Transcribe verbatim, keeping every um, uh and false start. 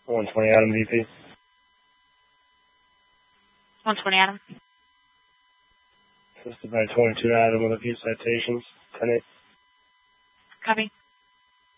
one twenty Adam V P. one twenty Adam. Assisted by twenty-two Adam with a few citations. ten eight. Copy.